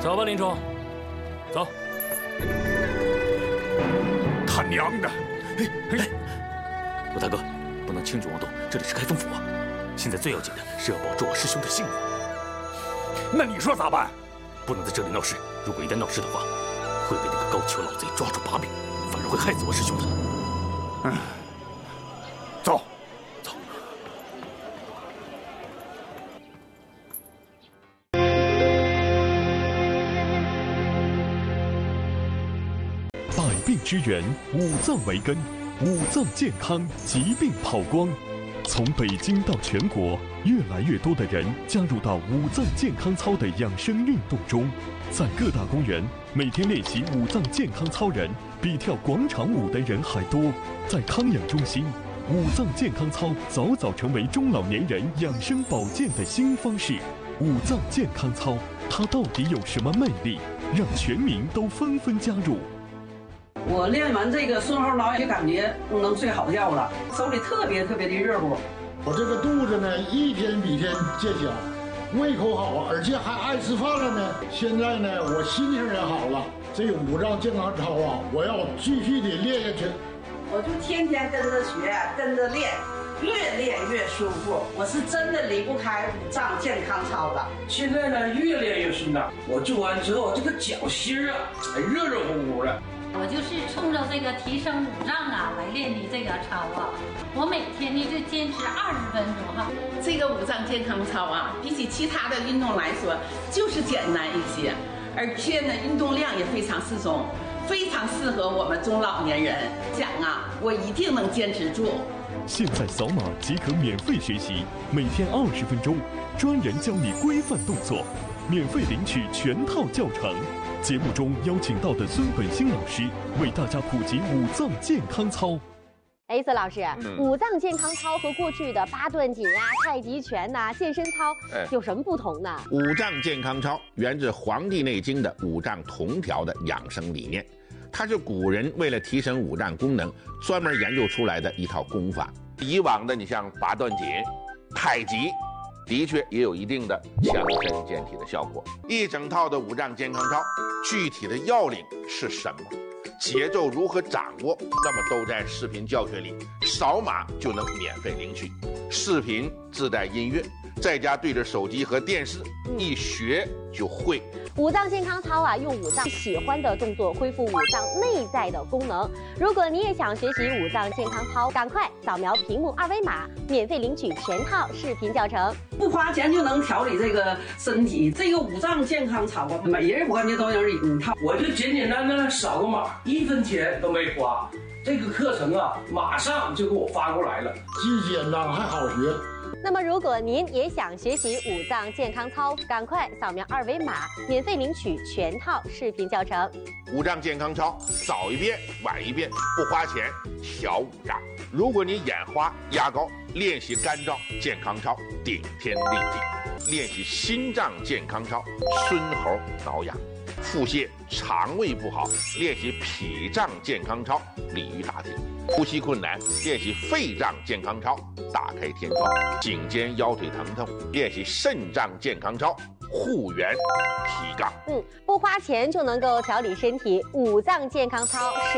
走吧，林冲，走。 他娘的！ 哎，我大哥，不能轻举妄动，这里是开封府啊。现在最要紧的是要保住我师兄的性命。 那你说咋办？ 不能在这里闹事，如果一旦闹事的话，会被那个高俅老贼抓住把柄，反而会害死我师兄的。 走。 百病之源，五脏为根，五脏健康，疾病跑光。从北京到全国，越来越多的人加入到五脏健康操的养生运动中。在各大公园，每天练习五脏健康操人比跳广场舞的人还多。在康养中心，五脏健康操早早成为中老年人养生保健的新方式。五脏健康操，它到底有什么魅力，让全民都纷纷加入？ 我练完这个顺后挠也感觉能睡好觉了，手里特别的热乎。 我这个肚子呢，一天比一天见小，胃口好，而且还爱吃饭了呢。现在呢，我心情也好了。这个五脏健康操啊，我要继续的练下去。 我就天天跟着学，跟着练，越练越舒服。我是真的离不开五脏健康操的。 现在呢，越练越顺当。我做完之后，这个脚心啊，热热乎乎的。 我就是冲着这个提升五脏啊来练的这个操啊，我每天呢就坚持20分钟哈。 这个五脏健康操啊，比起其他的运动来说，就是简单一些，而且呢运动量也非常适中，非常适合我们中老年人。想啊，我一定能坚持住。 现在扫码即可免费学习，每天20分钟，专人教你规范动作，免费领取全套教程。节目中邀请到的孙本兴老师为大家普及五脏健康操。 孙老师，五脏健康操和过去的八段锦啊、太极拳呐、健身操有什么不同呢？ 五脏健康操源自《黄帝内经》的五脏同调的养生理念，它是古人为了提升五脏功能专门研究出来的一套功法。以往的你像八段锦、太极，的确也有一定的强身健体的效果。一整套的五脏健康操，具体的要领是什么？节奏如何掌握？那么都在视频教学里，扫码就能免费领取。视频自带音乐，在家对着手机和电视，一学就会。 五脏健康操啊，用五脏喜欢的动作恢复五脏内在的功能。如果你也想学习五脏健康操，赶快扫描屏幕2维码，免费领取全套视频教程， 不花钱就能调理这个身体。这个五脏健康操啊，每人我感觉都有一套。 我就简简单单扫个码，1分钱都没花。这个课程啊，马上就给我发过来了， 既简单还好学。 那么，如果您也想学习五脏健康操，赶快扫描2维码，免费领取全套视频教程。 五脏健康操，早一遍晚一遍，不花钱，小五脏。如果你眼花压高，练习肝脏健康操，顶天立地；练习心脏健康操，孙猴挠痒。腹泻、肠胃不好，练习脾脏健康操，鲤鱼打挺；呼吸困难，练习肺脏健康操，打开天窗；颈肩腰腿疼痛，练习肾脏健康操，护元提杠。 不花钱就能够调理身体，五脏健康操。